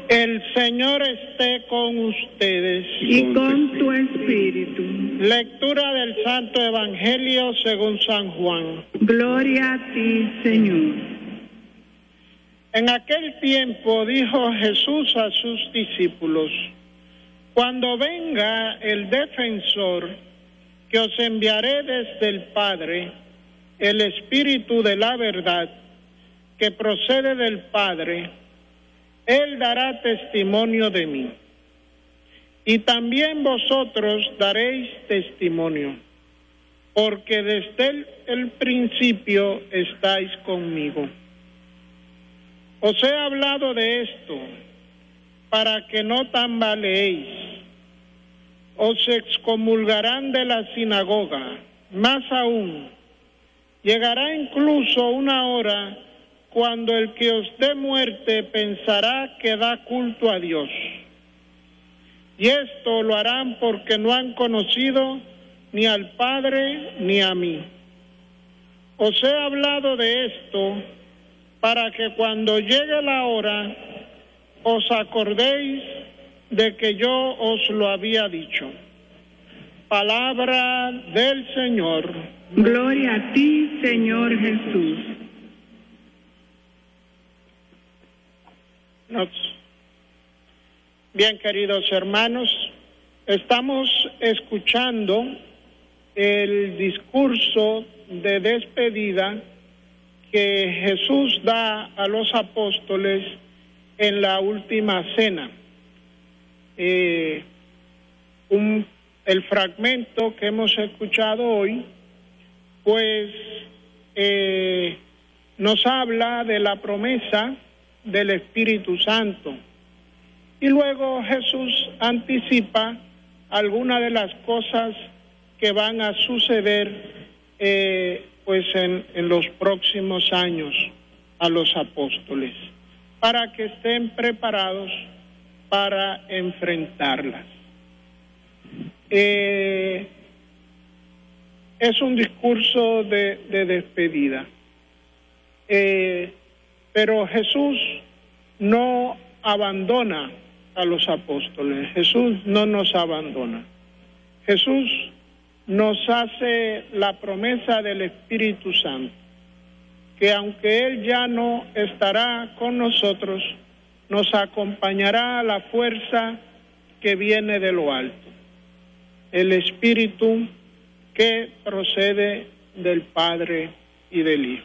El Señor esté con ustedes. Y con tu espíritu. Lectura del Santo Evangelio según San Juan. Gloria a ti, Señor. En aquel tiempo dijo Jesús a sus discípulos: cuando venga el defensor, que os enviaré desde el Padre, el Espíritu de la verdad, que procede del Padre, Él dará testimonio de mí. Y también vosotros daréis testimonio, porque desde el principio estáis conmigo. Os he hablado de esto, para que no tambaleéis. Os excomulgarán de la sinagoga. Más aún, llegará incluso una hora cuando el que os dé muerte pensará que da culto a Dios. Y esto lo harán porque no han conocido ni al Padre ni a mí. Os he hablado de esto para que cuando llegue la hora os acordéis de que yo os lo había dicho. Palabra del Señor. Gloria a ti, Señor Jesús. Bien, queridos hermanos, estamos escuchando el discurso de despedida que Jesús da a los apóstoles en la última cena. El fragmento que hemos escuchado hoy, pues nos habla de la promesa del Espíritu Santo. Y luego Jesús anticipa algunas de las cosas que van a suceder pues en los próximos años a los apóstoles, para que estén preparados para enfrentarlas. Es un discurso de despedida. Pero Jesús no abandona a los apóstoles. Jesús no nos abandona. Jesús nos hace la promesa del Espíritu Santo, que aunque Él ya no estará con nosotros, nos acompañará a la fuerza que viene de lo alto. El Espíritu que procede del Padre y del Hijo.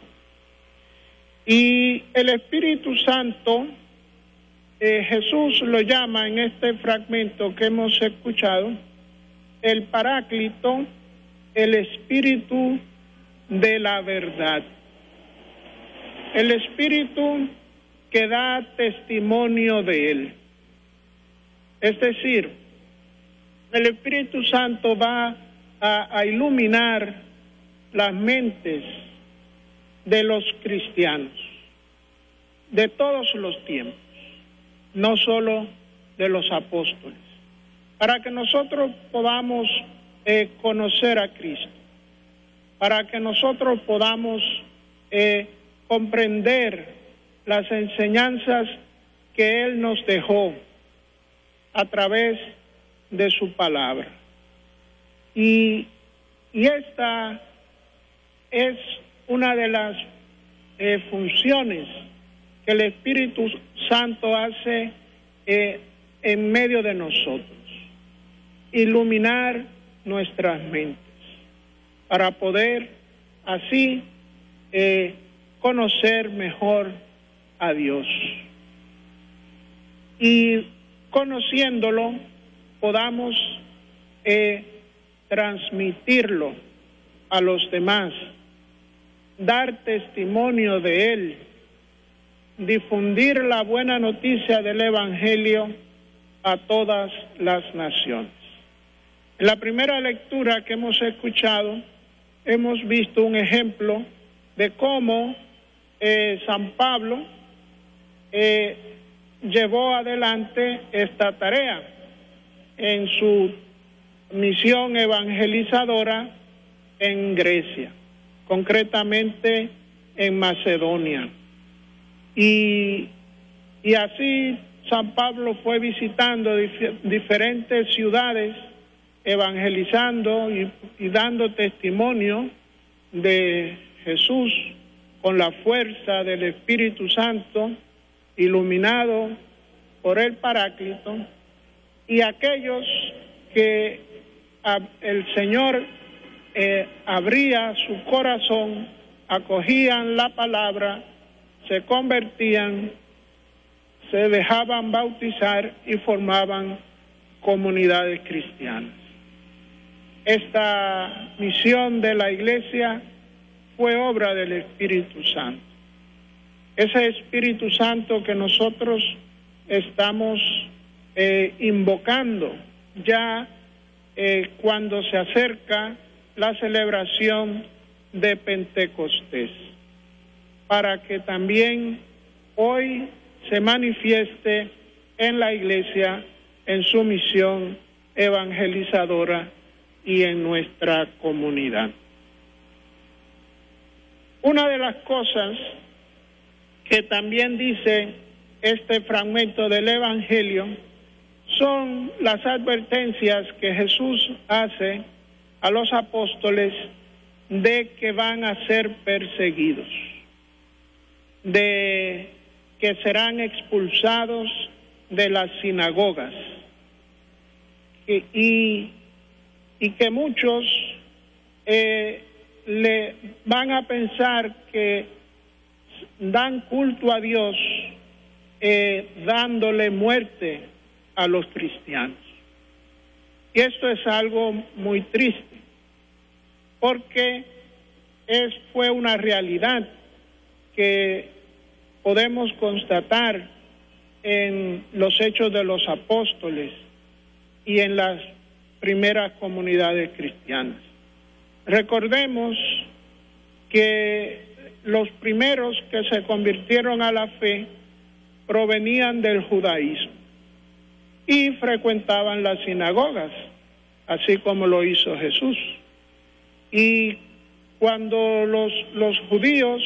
Y el Espíritu Santo, Jesús lo llama en este fragmento que hemos escuchado, el Paráclito, el Espíritu de la verdad. El Espíritu que da testimonio de Él. Es decir, el Espíritu Santo va a iluminar las mentes de los cristianos, de todos los tiempos, no solo de los apóstoles, para que nosotros podamos conocer a Cristo, para que nosotros podamos comprender las enseñanzas que Él nos dejó a través de su palabra. Y esta es una de las funciones que el Espíritu Santo hace en medio de nosotros, iluminar nuestras mentes para poder así conocer mejor a Dios, y conociéndolo podamos transmitirlo a los demás, dar testimonio de Él, difundir la buena noticia del Evangelio a todas las naciones. En la primera lectura que hemos escuchado, hemos visto un ejemplo de cómo San Pablo llevó adelante esta tarea en su misión evangelizadora en Grecia, concretamente en Macedonia. Y así San Pablo fue visitando diferentes ciudades, evangelizando y dando testimonio de Jesús con la fuerza del Espíritu Santo, iluminado por el Paráclito, y aquellos que el Señor abría su corazón, acogían la palabra, se convertían, se dejaban bautizar y formaban comunidades cristianas. Esta misión de la Iglesia fue obra del Espíritu Santo. Ese Espíritu Santo que nosotros estamos invocando ya cuando se acerca la celebración de Pentecostés, para que también hoy se manifieste en la Iglesia, en su misión evangelizadora y en nuestra comunidad. Una de las cosas que también dice este fragmento del Evangelio son las advertencias que Jesús hace a los apóstoles de que van a ser perseguidos, de que serán expulsados de las sinagogas y que muchos le van a pensar que dan culto a Dios dándole muerte a los cristianos. Y esto es algo muy triste, porque fue una realidad que podemos constatar en los Hechos de los Apóstoles y en las primeras comunidades cristianas. Recordemos que los primeros que se convirtieron a la fe provenían del judaísmo y frecuentaban las sinagogas, así como lo hizo Jesús. Y cuando los judíos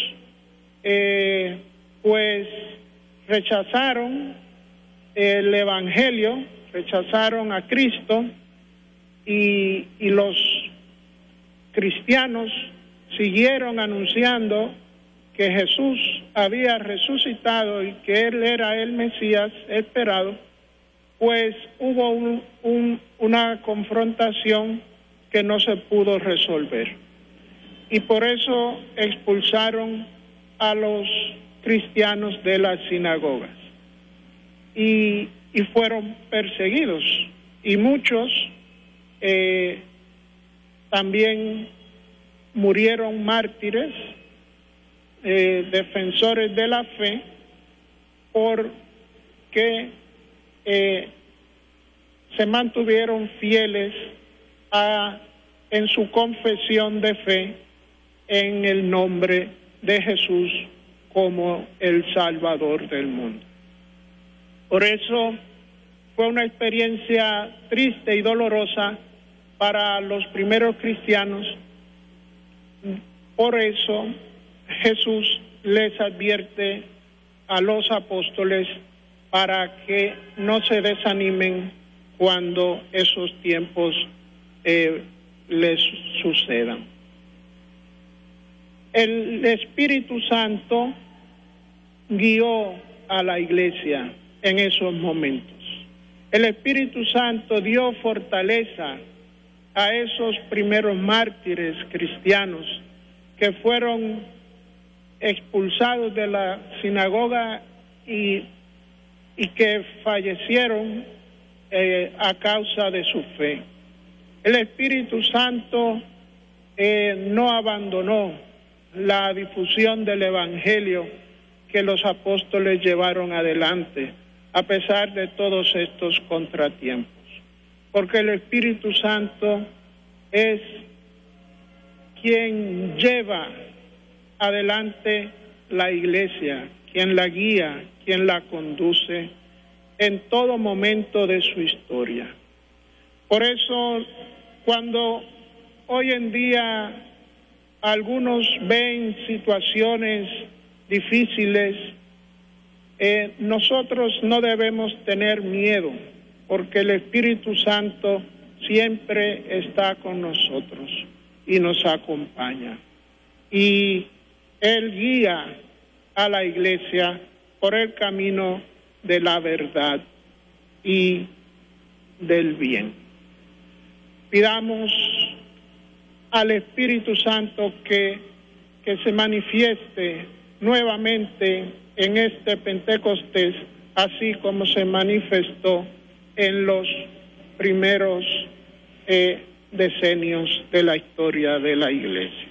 pues rechazaron el Evangelio, rechazaron a Cristo, y los cristianos siguieron anunciando que Jesús había resucitado y que Él era el Mesías esperado, pues hubo una confrontación que no se pudo resolver. Y por eso expulsaron a los cristianos de las sinagogas. Y fueron perseguidos. Y muchos también murieron mártires, defensores de la fe, porque se mantuvieron fieles en su confesión de fe en el nombre de Jesús como el Salvador del mundo. Por eso fue una experiencia triste y dolorosa para los primeros cristianos. Por eso Jesús les advierte a los apóstoles para que no se desanimen cuando esos tiempos les sucedan. El Espíritu Santo guió a la Iglesia en esos momentos. El Espíritu Santo dio fortaleza a esos primeros mártires cristianos que fueron expulsados de la sinagoga y que fallecieron a causa de su fe. El Espíritu Santo no abandonó la difusión del Evangelio que los apóstoles llevaron adelante, a pesar de todos estos contratiempos, porque el Espíritu Santo es quien lleva adelante la Iglesia, quien la guía, quien la conduce en todo momento de su historia. Por eso, cuando hoy en día algunos ven situaciones difíciles nosotros no debemos tener miedo, porque el Espíritu Santo siempre está con nosotros y nos acompaña. Y Él guía a la iglesia por el camino de la verdad y del bien. Pidamos al Espíritu Santo que se manifieste nuevamente en este Pentecostés, así como se manifestó en los primeros decenios de la historia de la Iglesia.